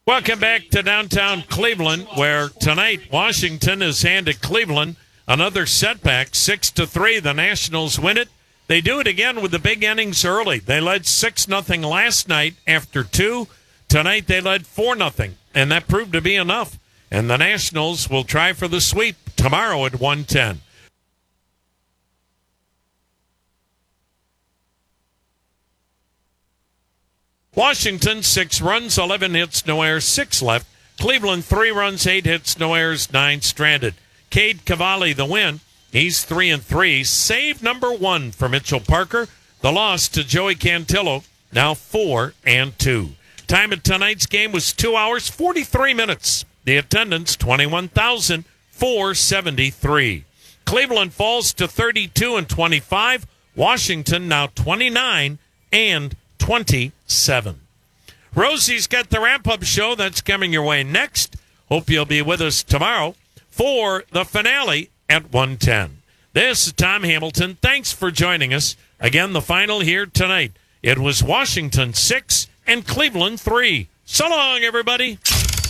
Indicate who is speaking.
Speaker 1: Welcome back to downtown Cleveland, where tonight Washington has handed Cleveland another setback, 6-3. The Nationals win it. They do it again with the big innings early. They led 6-0 last night after 2. Tonight they led 4-0, and that proved to be enough. And the Nationals will try for the sweep tomorrow at 1:10. Washington, 6 runs, 11 hits, no errors, 6 left. Cleveland, 3 runs, 8 hits, no errors, 9 stranded. Cade Cavalli, the win. He's 3-3. Save number 1 for Mitchell Parker. The loss to Joey Cantillo, now 4-2. Time of tonight's game was 2 hours, 43 minutes. The attendance, 21,473. Cleveland falls to 32-25. Washington now 29-27. Rosie's got the wrap-up show that's coming your way next. Hope you'll be with us tomorrow for the finale at 1:10. This is Tom Hamilton. Thanks for joining us. Again, the final here tonight. It was Washington 6 and Cleveland 3. So long, everybody.